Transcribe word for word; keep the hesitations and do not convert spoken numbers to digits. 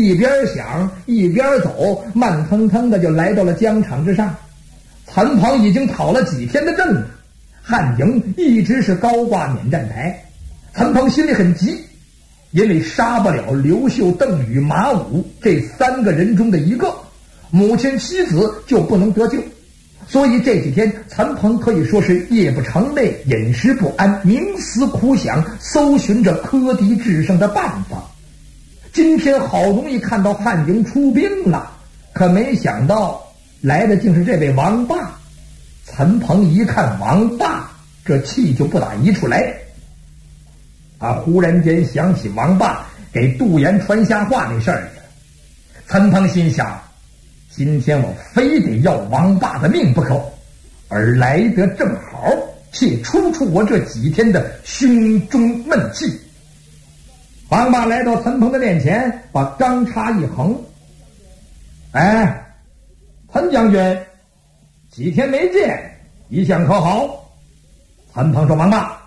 一边想一边走，慢腾腾的就来到了疆场之上。陈鹏已经讨了几天的阵了，汉营一直是高挂免战牌。陈鹏心里很急，因为杀不了刘秀、邓禹、马武这三个人中的一个，母亲妻子就不能得救。所以这几天陈鹏可以说是夜不成寐，饮食不安，冥思苦想，搜寻着克敌制胜的办法。今天好容易看到汉营出兵了，可没想到来的竟是这位王霸。陈鹏一看王霸，这气就不打一处来。他忽然间想起王霸给杜岩传瞎话那事儿去了。陈鹏心想，今天我非得要王霸的命不可，而来得正好，且出出我这几天的胸中闷气。王霸来到陈鹏的面前，把钢叉一横：“哎，陈将军，几天没见，一向可好？”陈鹏说：“王霸，